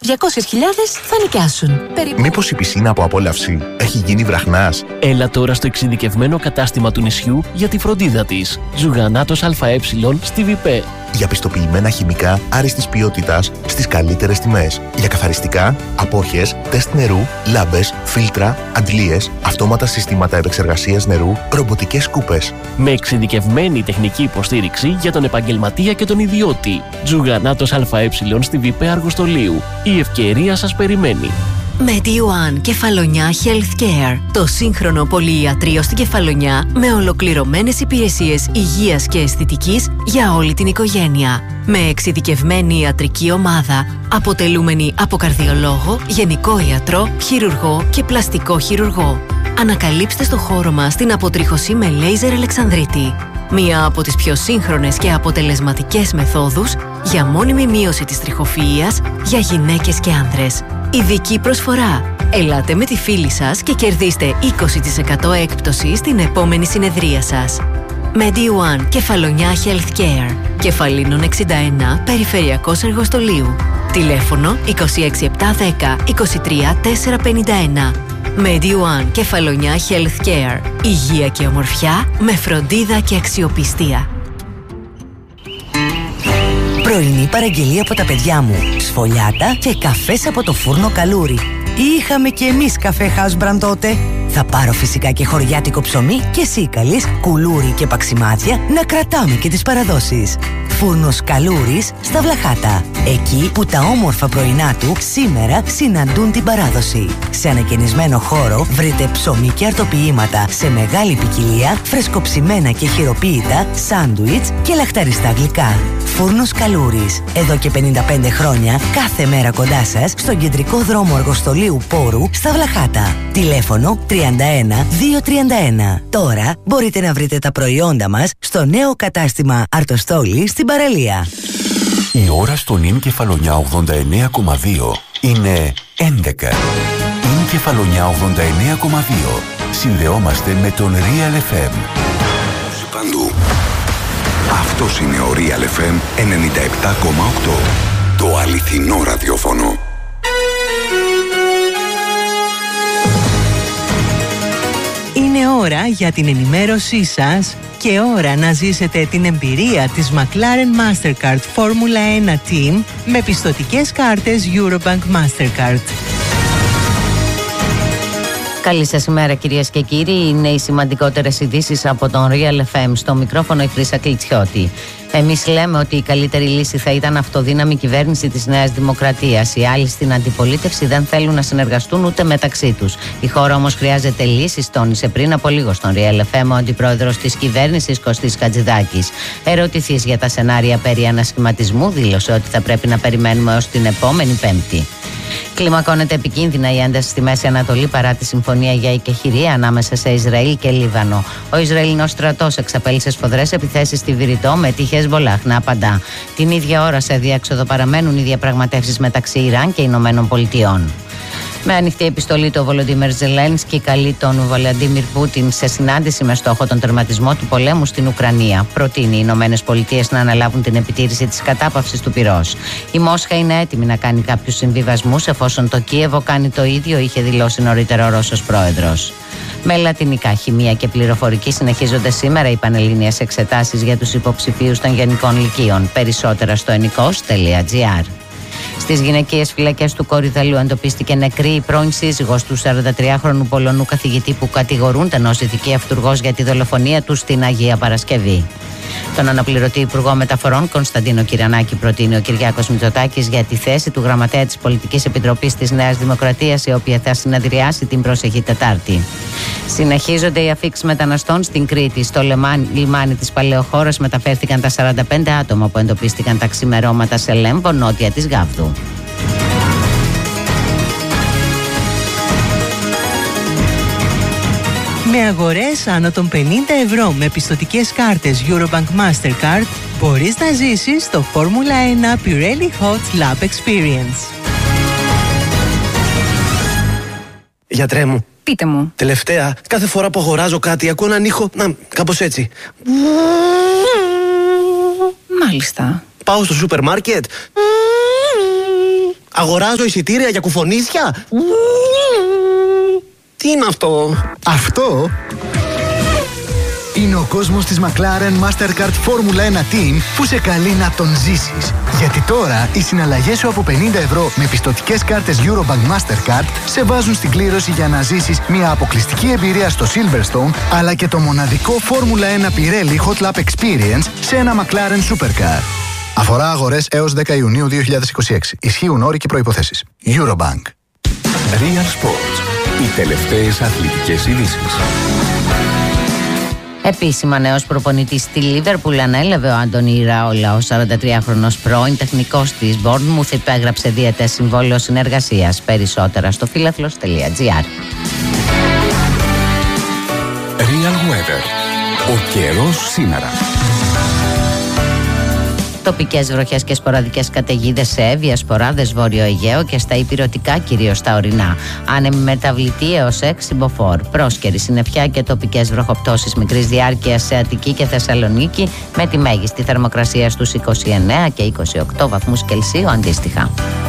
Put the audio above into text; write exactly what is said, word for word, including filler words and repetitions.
διακόσιες χιλιάδες θα νοικιάσουν. Περίπου... Μήπως η πισίνα από απόλαυση έχει γίνει βραχνάς? Έλα τώρα στο εξειδικευμένο κατάστημα του νησιού για τη φροντίδα της. Ζουγανάτος ΑΕ στη Βιπέ. Για πιστοποιημένα χημικά άριστης ποιότητας στις καλύτερες τιμές. Για καθαριστικά, απόχες, τεστ νερού, λάμπες, φίλτρα, αντλίες, αυτόματα συστήματα επεξεργασίας νερού, ρομποτικές σκούπες. Με εξειδικευμένη τεχνική υποστήριξη για τον επαγγελματία και τον ιδιώτη. Ζουγανάτος ΑΕ στη Βιπέ Αργοστολίου. Η ευκαιρία σας περιμένει. MediOne Κεφαλονιά Healthcare. Το σύγχρονο πολυϊατρείο στην Κεφαλονιά με ολοκληρωμένες υπηρεσίες υγείας και αισθητικής για όλη την οικογένεια. Με εξειδικευμένη ιατρική ομάδα, αποτελούμενη από καρδιολόγο, γενικό ιατρό, χειρουργό και πλαστικό χειρουργό. Ανακαλύψτε στο χώρο μας την αποτρίχωση με λέιζερ Αλεξανδρίτη. Μία από τις πιο σύγχρονες και αποτελεσματικές μεθόδους για μόνιμη μείωση της τριχοφυΐας για γυναίκες και άνδρες. Ειδική προσφορά. Ελάτε με τη φίλη σας και κερδίστε είκοσι τοις εκατό έκπτωση στην επόμενη συνεδρία σας. MediOne Κεφαλονιά Healthcare. Κεφαλίνων εξήντα ένα, Περιφερειακός Εργοστολίου. Τηλέφωνο είκοσι έξι επτακόσια δέκα είκοσι τρία τετρακόσια πενήντα ένα. MediOne Κεφαλονιά Healthcare. Υγεία και ομορφιά με φροντίδα και αξιοπιστία. Πρωινή παραγγελία από τα παιδιά μου. Σφολιάτα και καφές από το φούρνο Καλούρι. Είχαμε κι εμείς καφέ House Brand τότε. Θα πάρω φυσικά και χωριάτικο ψωμί και σίκαλης, κουλούρι και παξιμάδια να κρατάμε και τις παραδόσεις. Φούρνος Καλούρης στα Βλαχάτα. Εκεί που τα όμορφα πρωινά του σήμερα συναντούν την παράδοση. Σε ανακαινισμένο χώρο βρείτε ψωμί και αρτοποιήματα σε μεγάλη ποικιλία, φρεσκοψημένα και χειροποίητα, σάντουιτς και λαχταριστά γλυκά. Φούρνος Καλούρης. Εδώ και πενήντα πέντε χρόνια κάθε μέρα κοντά σας στον κεντρικό δρόμο Αργοστολίου Πόρου στα Βλαχάτα. Τηλέφωνο τριάντα ένα διακόσια τριάντα ένα. Τώρα μπορείτε να βρείτε τα προϊόντα μας στο νέο κατάστημα Αρτοστόλη στην παραλία. Η ώρα στο νυν Κεφαλονιά ογδόντα εννέα κόμμα δύο είναι έντεκα. νυν Κεφαλονιά ογδόντα εννέα κόμμα δύο. Συνδεόμαστε με τον Real εφ εμ. Παντού. Αυτός είναι ο Real εφ εμ ενενήντα επτά κόμμα οκτώ. Το αληθινό ραδιόφωνο. Είναι ώρα για την ενημέρωσή σας και ώρα να ζήσετε την εμπειρία της McLaren Mastercard Formula ένα Team με πιστωτικές κάρτες Eurobank Mastercard. Καλή σας ημέρα κυρίες και κύριοι, είναι οι σημαντικότερες ειδήσεις από τον Real εφ εμ. Στο μικρόφωνο η Χρύσα Κλιτσιώτη. Εμείς λέμε ότι η καλύτερη λύση θα ήταν αυτοδύναμη κυβέρνηση της Νέας Δημοκρατίας. Οι άλλοι στην αντιπολίτευση δεν θέλουν να συνεργαστούν ούτε μεταξύ τους. Η χώρα όμως χρειάζεται λύσεις, τόνισε πριν από λίγο στον Real εφ εμ ο αντιπρόεδρος της κυβέρνησης Κωστής Χατζηδάκης. Ερωτηθείς για τα σενάρια περί ανασχηματισμού, δήλωσε ότι θα πρέπει να περιμένουμε ως την επόμενη Πέμπτη. Κλιμακώνεται επικίνδυνα η ένταση στη Μέση Ανατολή παρά τη συμφωνία για οικεχηρία ανάμεσα σε Ισραήλ και Λίβανο. Ο Ισραηλινός στρατός εξαπέλυσε σφοδρές επιθέσεις στη Βηρητό με τη Χεσμολάχ να απαντά. Την ίδια ώρα σε διέξοδο παραμένουν οι διαπραγματεύσεις μεταξύ Ιράν και Ηνωμένων Πολιτειών. Με ανοιχτή επιστολή, του Βολοντίμιρ Ζελένσκι καλεί τον Βλαντίμιρ Πούτιν σε συνάντηση με στόχο τον τερματισμό του πολέμου στην Ουκρανία. Προτείνει οι Ηνωμένες Πολιτείες να αναλάβουν την επιτήρηση της κατάπαυσης του πυρός. Η Μόσχα είναι έτοιμη να κάνει κάποιους συμβιβασμούς εφόσον το Κίεβο κάνει το ίδιο, είχε δηλώσει νωρίτερα ο Ρώσος πρόεδρος. Με λατινικά, χημεία και πληροφορική συνεχίζονται σήμερα οι πανελλήνιες εξετάσεις για τους υποψηφίους των γενικών λυκείων. Περισσότερα στο ενικός τελεία τζι άρ. Στις γυναικείες φυλακές του Κορυδαλού εντοπίστηκε νεκρή η πρώην σύζυγος του σαραντατριάχρονου Πολωνού καθηγητή που κατηγορούνταν ως ηθική αυτουργός για τη δολοφονία του στην Αγία Παρασκευή. Τον αναπληρωτή Υπουργό Μεταφορών Κωνσταντίνο Κυρανάκη προτείνει ο Κυριάκος Μητσοτάκης για τη θέση του Γραμματέα της Πολιτικής Επιτροπής της Νέας Δημοκρατίας, η οποία θα συνεδριάσει την προσεχή Τετάρτη. Συνεχίζονται οι αφίξεις μεταναστών στην Κρήτη. Στο λιμάνι της Παλαιοχώρας μεταφέρθηκαν τα σαράντα πέντε άτομα που εντοπίστηκαν τα ξημερώματα σε Λέμβο, νότια της Γάβδου. Με αγορές άνω των πενήντα ευρώ με πιστωτικές κάρτες Eurobank Mastercard μπορείς να ζήσεις το Φόρμουλα ένα Pirelli Hot Lap Experience. Γιατρέ μου. Πείτε μου. Τελευταία, κάθε φορά που αγοράζω κάτι ακούω έναν ήχο, να, κάπως έτσι. Μάλιστα. Πάω στο σούπερ μάρκετ. Αγοράζω εισιτήρια για κουφονίσια. Τι είναι αυτό? Αυτό είναι ο κόσμος της McLaren Mastercard Formula ένα Team που σε καλεί να τον ζήσεις. Γιατί τώρα οι συναλλαγές σου από πενήντα ευρώ με πιστωτικές κάρτες Eurobank Mastercard σε βάζουν στην κλήρωση για να ζήσεις μια αποκλειστική εμπειρία στο Silverstone, αλλά και το μοναδικό Formula ένα Pirelli Hot Lap Experience σε ένα McLaren Supercar. Αφορά αγορές έως δέκα Ιουνίου δύο χιλιάδες είκοσι έξι. Ισχύουν όροι και προϋποθέσεις. Eurobank. Real Sports. Οι τελευταίες αθλητικές ειδήσεις. Επίσημα νέος προπονητής στη Λίβερπουλ ανέλαβε ο Αντώνι Ραόλα. Ο σαραντατριάχρονος πρώην τεχνικός της Bournemouth υπέγραψε διετές συμβόλαιο συνεργασίας. Περισσότερα στο φίλαθλος τελεία τζι άρ. Real Weather. Ο καιρός σήμερα. Τοπικές βροχές και σποραδικές καταιγίδες σε Εύβοια, Σποράδες, Βόρειο Αιγαίο και στα Ηπειρωτικά, κυρίως στα ορεινά. Άνεμη μεταβλητή έως έξι μποφόρ. Πρόσκαιρη συννεφιά και τοπικές βροχοπτώσεις μικρής διάρκειας σε Αττική και Θεσσαλονίκη, με τη μέγιστη θερμοκρασία στους είκοσι εννέα και είκοσι οκτώ βαθμούς Κελσίου αντίστοιχα.